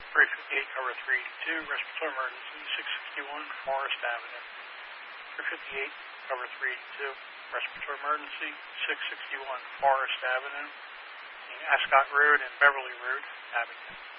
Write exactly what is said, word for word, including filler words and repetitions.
three fifty-eight, cover three two, respiratory emergency, six sixty-one Forest Avenue. three fifty-eight, cover three two, respiratory emergency, six sixty-one Forest Avenue, Ascot Road and Beverly Road, Abington.